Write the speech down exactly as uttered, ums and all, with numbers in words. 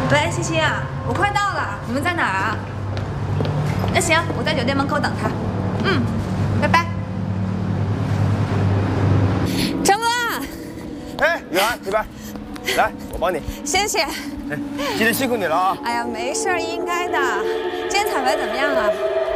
喂，欣欣啊，我快到了，你们在哪儿啊？那行，我在酒店门口等他。嗯，拜拜。 张哥， 哎，雨涵这边，来，我帮你。 谢谢。 哎，今天辛苦你了啊！ 哎呀，没事儿，应该的。今天彩排怎么样啊？